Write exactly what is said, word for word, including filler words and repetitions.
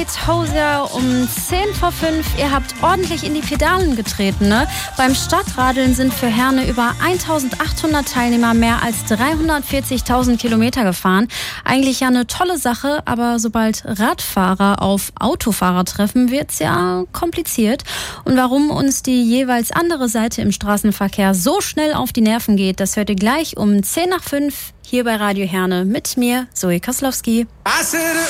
geht's Hauser um zehn vor fünf. Ihr habt ordentlich in die Pedalen getreten, ne? Beim Stadtradeln sind für Herne über eintausendachthundert Teilnehmer mehr als dreihundertvierzigtausend Kilometer gefahren. Eigentlich ja eine tolle Sache, aber sobald Radfahrer auf Autofahrer treffen, wird's ja kompliziert. Und warum uns die jeweils andere Seite im Straßenverkehr so schnell auf die Nerven geht, das hört ihr gleich um zehn nach fünf hier bei Radio Herne mit mir, Zoe Koslowski.